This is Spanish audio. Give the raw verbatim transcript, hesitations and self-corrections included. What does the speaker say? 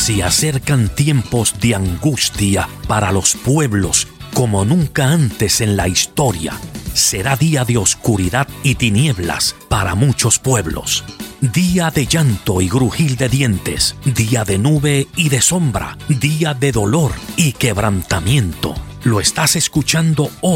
Se acercan tiempos de angustia para los pueblos como nunca antes en la historia. Será día de oscuridad y tinieblas para muchos pueblos. Día de llanto y grujir de dientes. Día de nube y de sombra. Día de dolor y quebrantamiento. Lo estás escuchando hoy